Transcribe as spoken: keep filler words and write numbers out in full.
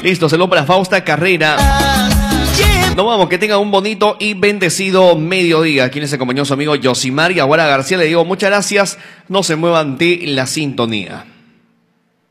Listo, saludos para Fausta Carrera. Nos vamos, que tengan un bonito y bendecido mediodía. Aquí les acompañó su amigo Yosimar y Aguara García. Le digo muchas gracias. No se muevan de la sintonía.